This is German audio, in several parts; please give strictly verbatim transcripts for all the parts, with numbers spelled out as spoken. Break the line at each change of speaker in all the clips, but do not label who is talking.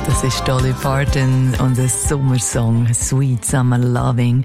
Das ist Dolly Parton und ein Sommersong, Sweet Summer Loving.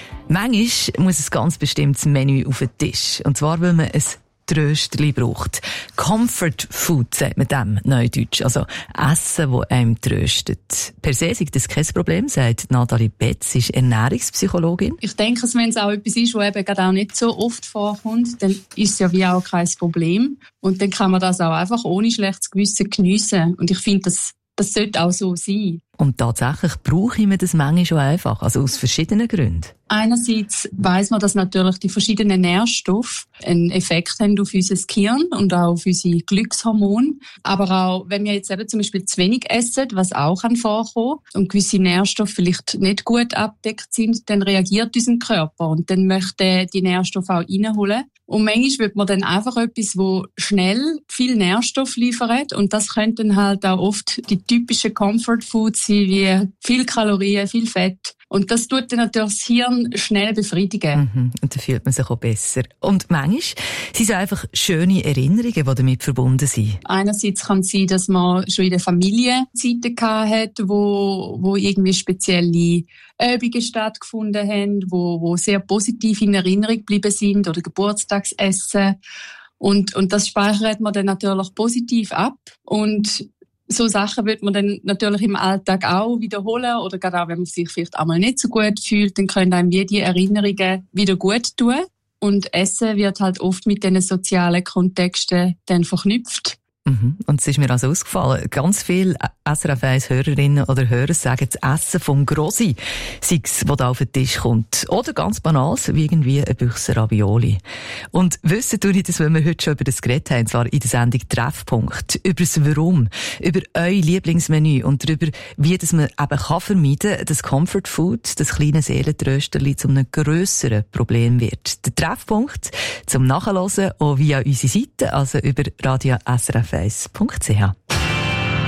Manchmal muss ein ganz bestimmtes Menü auf den Tisch. Und zwar, weil man ein Trösterli braucht. Comfort Food sagt man dem, Neudeutsch. Also Essen, das einem tröstet. Per se ist das kein Problem, sagt Nathalie Betz, sie ist Ernährungspsychologin.
Ich denke, wenn es auch etwas ist, was eben gerade auch nicht so oft vorkommt, dann ist es ja wie auch kein Problem. Und dann kann man das auch einfach ohne schlechtes Gewissen geniessen. Und ich finde, das, das sollte auch so sein.
Und tatsächlich brauche ich mir das manchmal schon einfach, also aus verschiedenen Gründen.
Einerseits weiss man, dass natürlich die verschiedenen Nährstoffe einen Effekt haben auf unser Gehirn und auch auf unsere Glückshormone. Aber auch, wenn wir jetzt eben zum Beispiel zu wenig essen, was auch kann vorkommen, und gewisse Nährstoffe vielleicht nicht gut abdeckt sind, dann reagiert unser Körper und dann möchte die Nährstoffe auch reinholen. Und manchmal wird man dann einfach etwas, wo schnell viel Nährstoff liefert, und das könnten halt auch oft die typischen Comfort Foods sein, wie viel Kalorien, viel Fett. Und das tut dann natürlich das Hirn schnell befriedigen.
Mhm. Und dann fühlt man sich auch besser. Und manchmal sind es einfach schöne Erinnerungen, die damit verbunden sind.
Einerseits kann es sein, dass man schon in der Familie Zeiten gehabt hat, wo, wo irgendwie spezielle Übungen stattgefunden haben, wo, wo sehr positiv in Erinnerung geblieben sind, oder Geburtstagsessen. Und, und das speichert man dann natürlich positiv ab. Und so Sachen wird man dann natürlich im Alltag auch wiederholen, oder gerade auch, wenn man sich vielleicht einmal nicht so gut fühlt, dann können einem die Erinnerungen wieder gut tun. Und Essen wird halt oft mit diesen sozialen Kontexten dann verknüpft.
Mhm. Und es ist mir also ausgefallen, ganz viele S R F eins Hörerinnen oder Hörer sagen, das Essen vom Grossi sei es, was da auf den Tisch kommt. Oder ganz banal, wie irgendwie ein Büchse Ravioli. Und wissen tue ich das, wenn wir heute schon über das geredet haben, zwar in der Sendung Treffpunkt, über das Warum, über euer Lieblingsmenü und darüber, wie das man eben kann vermeiden kann, dass Comfort Food, das kleine Seelentrösterli, zu einem grösseren Problem wird. Der Treffpunkt zum Nachhören auch via unsere Seite, also über radio S R F eins punkt c h.